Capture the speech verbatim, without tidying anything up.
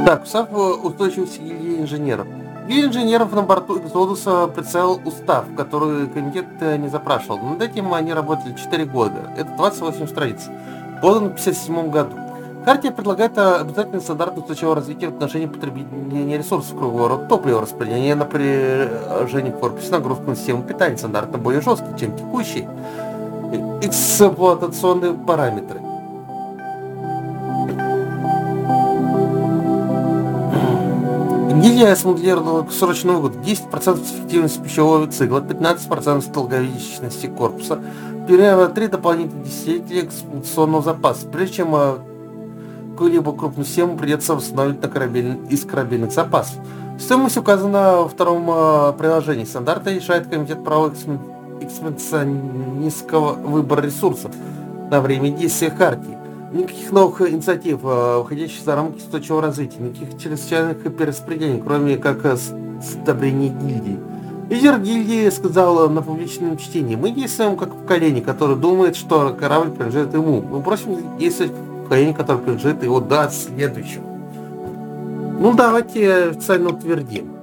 Так, устав э, устойчивости гильдии инженеров. Гильдия инженеров на борту Экзодуса представил устав, который комитет э, не запрашивал. Над этим они работали четыре года. Это двадцать восемь страниц. Подан в пятьдесят седьмом году. Хартия предлагает э, обязательный стандарт устойчивого развития в отношении потребления ресурсов, круговорот топлива, распределения напряжения в корпусе, нагрузку на систему питания, стандартно более жесткий, чем текущий. Эксплуатационные параметры. Гильдия смоделировала срочной выгоду: десять процентов эффективности пищевого цикла, пятнадцать процентов долговечности корпуса, примерно три дополнительных десятилетия эксплуатационного запаса, прежде чем а, какую-либо крупную систему придется восстановить на корабель... из корабельных запасов. Стоимость указана во втором а, приложении. Стандарты решает комитет права экспансионистского выбора ресурсов на время действия Хартии. Никаких новых инициатив, выходящих за рамки устойчивого развития, никаких чрезвычайных перераспределений, кроме как сдобрения гильдии. Лидер гильдии сказал на публичном чтении: мы действуем как поколение, которое думает, что корабль принадлежит ему. Мы просим действовать как поколение, которое принадлежит его до следующего. Ну, давайте официально утвердим.